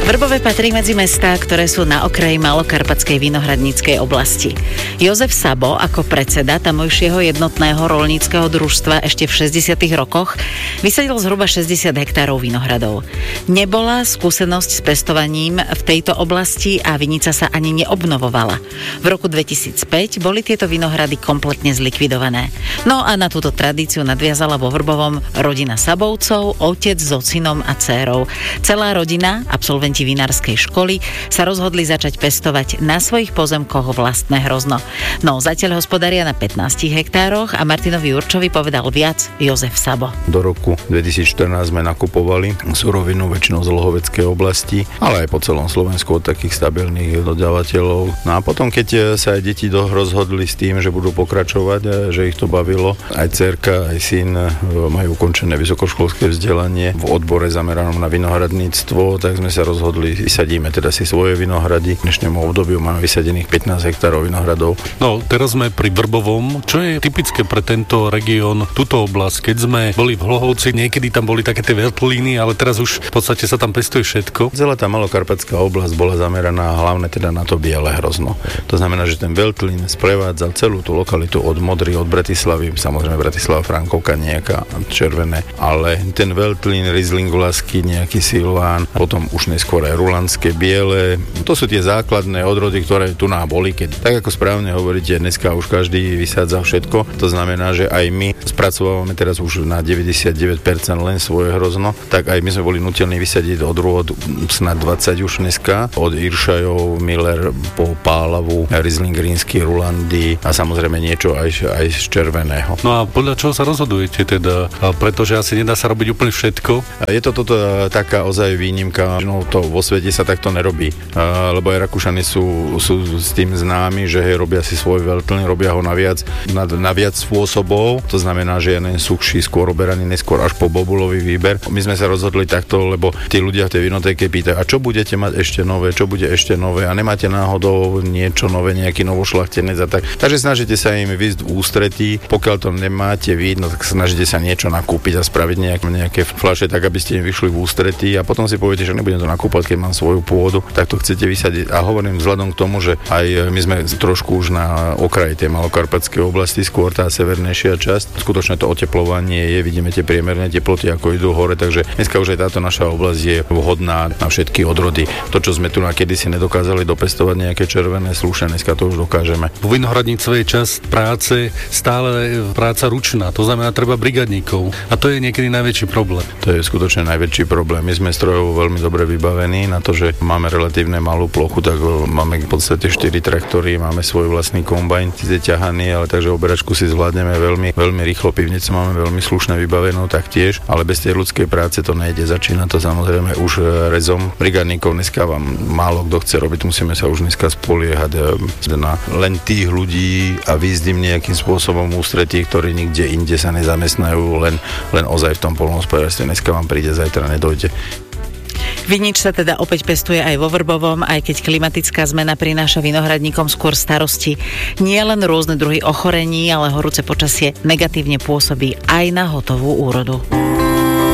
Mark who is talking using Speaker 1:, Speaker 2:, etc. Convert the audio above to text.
Speaker 1: Vrbové patrí medzi mestá, ktoré sú na okraji malokarpatskej vinohradníckej oblasti. Jozef Sabo ako predseda tamojšieho jednotného roľníckeho družstva ešte v 60. rokoch vysadil zhruba 60 hektárov vinohradov. Nebola skúsenosť s pestovaním v tejto oblasti a vinica sa ani neobnovovala. V roku 2005 boli tieto vinohrady kompletne zlikvidované. No a na túto tradíciu nadviazala vo Vrbovom rodina Sabovcov, otec so synom a dcérou. Celá rodina, absolventi vinárskej školy, sa rozhodli začať pestovať na svojich pozemkoch vlastné hrozno. No zatiaľ hospodária na 15 hektároch a Martinovi Jurčovi povedal viac Jozef Sabo.
Speaker 2: Do roku 2014 sme nakupovali surovinu väčšinou z Lohoveckej oblasti, ale aj po celom Slovensku od takých stabilných dodávateľov. No a potom, keď sa aj deti rozhodli s tým, že budú pokračovať, že ich to bavilo, aj dcerka, aj syn majú ukončené vysokoškolské vzdelanie v odbore zameranom na vinohradníctvo, tak sme sa rozhodli, vysadíme teda si svoje vinohrady. V dnešnému obdobiu máme vysadených 15 hektárov vinohradov.
Speaker 3: No, teraz sme pri Vrbovom. Čo je typické pre tento región, túto oblasť? Keď sme boli v Hlohovci, niekedy tam boli také tie veľtlíny, ale teraz už v podstate sa tam pestuje všetko.
Speaker 2: Celá tá malokarpatská oblasť bola zameraná hlavne teda na to biele hrozno. To znamená, že ten veľtlín sprevádzal celú tú lokalitu od Modry, od Bratislavy, samozrejme Bratislava, Frankovka, nejaká červené, ale ten veľtlín, Riesling Vlasky, nejaký Silván, potom už neskôr aj rulandské biele. To sú tie základné odrody, ktoré tu nám boli, keď tak ako správne hovoríte, dneska už každý vysádza všetko. To znamená, že aj my spracovávame teraz už na 99% len svoje hrozno, tak aj my sme boli nutelní vysadiť odrôd snad 20 už dneska, od Iršajov, Miller po Pálavu, Riesling Rínsky, Rulandy a samozrejme niečo aj z červeného.
Speaker 3: No a podľa čoho sa rozhodujete teda? Pretože asi nedá sa robiť úplne všetko.
Speaker 2: Je to toto taká ozaj výnimka, no to vo svete sa takto nerobí, lebo aj Rakúšani sú s tým známi, že robia si svoj veľtlň, robia ho na viac spôsobov, to znamená, že je len suchší, skôr oberaný, neskôr až po bobulový výber. My sme sa rozhodli takto, lebo tí ľudia v tej vinotéke pýtajú, a čo budete mať ešte nové, čo bude ešte nové a nemáte náhodou niečo nové, nejaký novošľachtenec a tak. Takže snažite sa im výsť v ústretí, pokiaľ to nemáte vidno, tak snažite sa niečo nakúpiť a spraviť nejaké fľaše, tak aby ste im vyšli v ústretí a potom si poviete, že nebudem to nakúpať, keď mám svoju pôdu, tak to chcete vysadiť. A hovorím vzhľadom k tomu, že aj my sme trošku už na okraji tej malokarpatskej oblasti, skôr tá severnejšia časť. Skutočne to oteplovanie je, vidíme tie priemerné teploty, ako idú hore, takže dneska už aj táto naša oblasť je vhodná na všetky odrody. To, čo sme tu na kedysi nedokázali dopestovať nejaké červené sluše, dneska to už dokážeme.
Speaker 3: V vinohradníctve je časť práce stále práca ručná, to znamená treba brigadníkov a to je niekedy najväčší problém.
Speaker 2: To je skutočne najväčší problém. My sme strojovo veľmi dobre vybavení na to, že máme relatívne malú plochu, tak máme v podstate 4 traktory, máme svoj vlastný kombajn, je ťahaný, ale takže oberačku si zvládneme veľmi rýchlo, pivnicu máme veľmi slušne vybavenú taktiež, ale bez tej ľudskej práce to nejde. Začína to samozrejme už rezom. Brigádnikov dneska vám málo kto chce robiť, musíme sa už dneska spoliehať na len tých ľudí a výjsť im nejakým spôsobom ústretí, ktorí nikde inde sa nezamestnajú, len ozaj v tom poľnohospodárstve. Dneska vám príde, zajtra nedojde.
Speaker 1: Vinič sa teda opäť pestuje aj vo Vrbovom, aj keď klimatická zmena prináša vinohradníkom skôr starosti. Nie len rôzne druhy ochorení, ale horúce počasie negatívne pôsobí aj na hotovú úrodu.